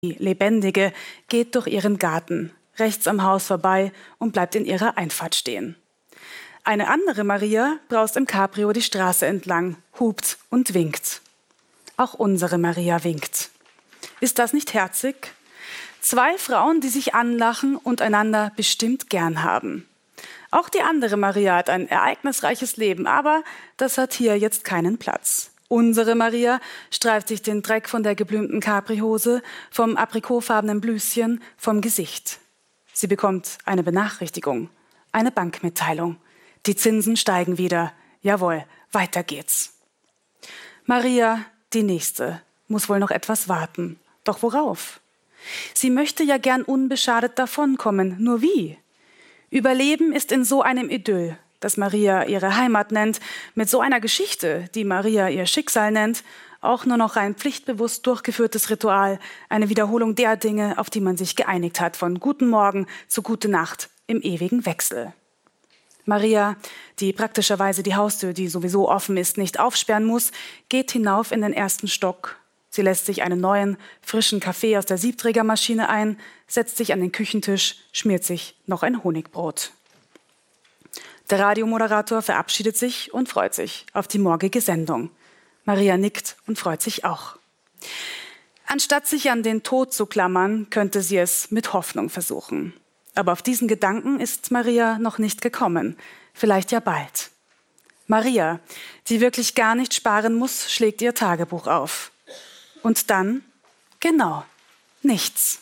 Die Lebendige geht durch ihren Garten, rechts am Haus vorbei und bleibt in ihrer Einfahrt stehen. Eine andere Maria braust im Cabrio die Straße entlang, hupt und winkt. Auch unsere Maria winkt. Ist das nicht herzig? 2 Frauen, die sich anlachen und einander bestimmt gern haben. Auch die andere Maria hat ein ereignisreiches Leben, aber das hat hier jetzt keinen Platz. Unsere Maria streift sich den Dreck von der geblümten Caprihose, vom aprikotfarbenen Blüschen, vom Gesicht. Sie bekommt eine Benachrichtigung, eine Bankmitteilung. Die Zinsen steigen wieder. Jawohl, weiter geht's. Maria, die Nächste, muss wohl noch etwas warten. Doch worauf? Sie möchte ja gern unbeschadet davonkommen. Nur wie? Überleben ist in so einem Idyll, das Maria ihre Heimat nennt, mit so einer Geschichte, die Maria ihr Schicksal nennt, auch nur noch ein pflichtbewusst durchgeführtes Ritual, eine Wiederholung der Dinge, auf die man sich geeinigt hat, von Guten Morgen zu Gute Nacht im ewigen Wechsel. Maria, die praktischerweise die Haustür, die sowieso offen ist, nicht aufsperren muss, geht hinauf in den 1. Stock. Sie lässt sich einen neuen, frischen Kaffee aus der Siebträgermaschine ein, setzt sich an den Küchentisch, schmiert sich noch ein Honigbrot. Der Radiomoderator verabschiedet sich und freut sich auf die morgige Sendung. Maria nickt und freut sich auch. Anstatt sich an den Tod zu klammern, könnte sie es mit Hoffnung versuchen. Aber auf diesen Gedanken ist Maria noch nicht gekommen. Vielleicht ja bald. Maria, die wirklich gar nicht sparen muss, schlägt ihr Tagebuch auf. Und dann, genau, nichts.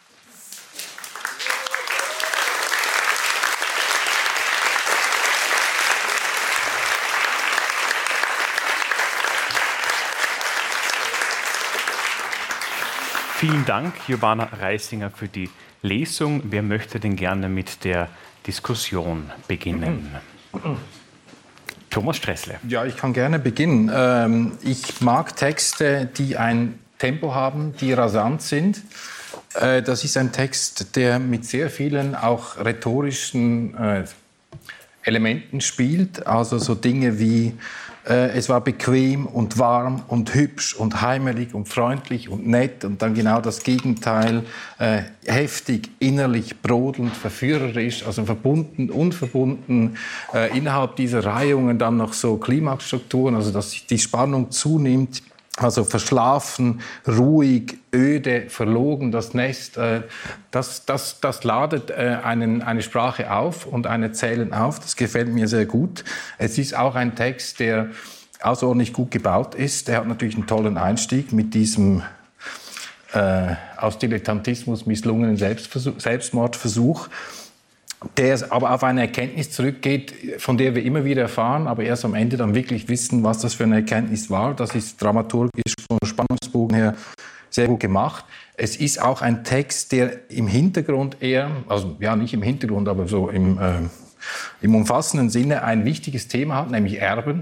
Vielen Dank, Giovanna Reisinger, für die Lesung. Wer möchte denn gerne mit der Diskussion beginnen? Thomas Stressle. Ja, ich kann gerne beginnen. Ich mag Texte, die ein Tempo haben, die rasant sind. Das ist ein Text, der mit sehr vielen auch rhetorischen Elementen spielt. Also so Dinge wie es war bequem und warm und hübsch und heimelig und freundlich und nett und dann genau das Gegenteil, heftig, innerlich, brodelnd, verführerisch, also verbunden, unverbunden, innerhalb dieser Reihungen dann noch so Klimaxstrukturen, also dass die Spannung zunimmt. Also verschlafen, ruhig, öde, verlogen, das Nest, das ladet eine Sprache auf und ein Erzählen auf. Das gefällt mir sehr gut. Es ist auch ein Text, der außerordentlich gut gebaut ist. Der hat natürlich einen tollen Einstieg mit diesem aus Dilettantismus misslungenen Selbstmordversuch, der aber auf eine Erkenntnis zurückgeht, von der wir immer wieder erfahren, aber erst am Ende dann wirklich wissen, was das für eine Erkenntnis war. Das ist dramaturgisch vom Spannungsbogen her sehr gut gemacht. Es ist auch ein Text, der im Hintergrund eher, also ja nicht im Hintergrund, aber so im umfassenden Sinne ein wichtiges Thema hat, nämlich Erben.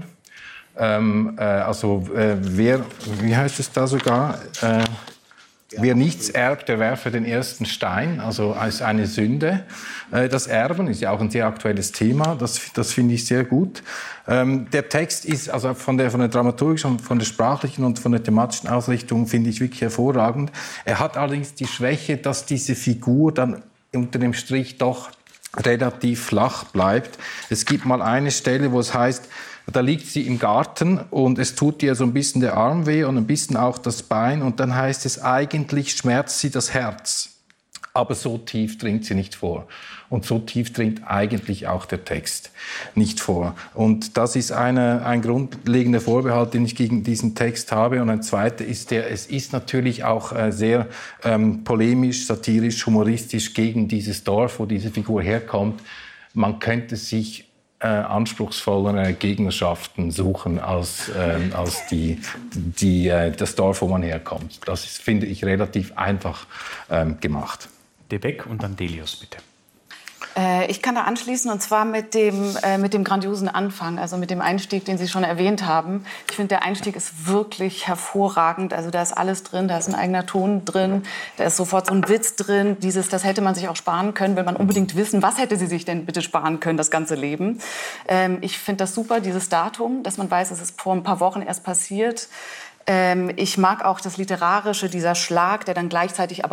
Wie heißt es da sogar? Wer nichts erbt, der werfe den ersten Stein, also als eine Sünde. Das Erben ist ja auch ein sehr aktuelles Thema, das finde ich sehr gut. Der Text ist also von der dramaturgischen, von der sprachlichen und von der thematischen Ausrichtung, finde ich wirklich hervorragend. Er hat allerdings die Schwäche, dass diese Figur dann unter dem Strich doch relativ flach bleibt. Es gibt mal eine Stelle, wo es heißt, da liegt sie im Garten und es tut ihr so ein bisschen der Arm weh und ein bisschen auch das Bein. Und dann heißt es, eigentlich schmerzt sie das Herz. Aber so tief dringt sie nicht vor. Und so tief dringt eigentlich auch der Text nicht vor. Und das ist ein grundlegender Vorbehalt, den ich gegen diesen Text habe. Und ein zweiter ist es ist natürlich auch sehr polemisch, satirisch, humoristisch gegen dieses Dorf, wo diese Figur herkommt. Man könnte sich anspruchsvollere Gegnerschaften suchen als das Dorf, wo man herkommt. Das ist, finde ich, relativ einfach gemacht. De Beck und dann Delius, bitte. Ich kann da anschließen, und zwar mit dem grandiosen Anfang, also mit dem Einstieg, den Sie schon erwähnt haben. Ich finde, der Einstieg ist wirklich hervorragend. Also da ist alles drin, da ist ein eigener Ton drin, da ist sofort so ein Witz drin. Das hätte man sich auch sparen können, will man unbedingt wissen, was hätte sie sich denn bitte sparen können, das ganze Leben. Ich finde das super, dieses Datum, dass man weiß, es ist vor ein paar Wochen erst passiert. Ich mag auch das Literarische, dieser Schlag, der dann gleichzeitig aber